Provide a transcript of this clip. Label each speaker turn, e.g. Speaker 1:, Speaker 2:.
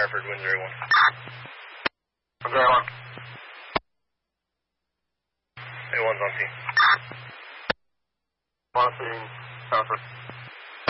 Speaker 1: Hartford, wind 01.
Speaker 2: Okay, 1.
Speaker 1: A1's on scene.
Speaker 2: 1 scene, Hartford.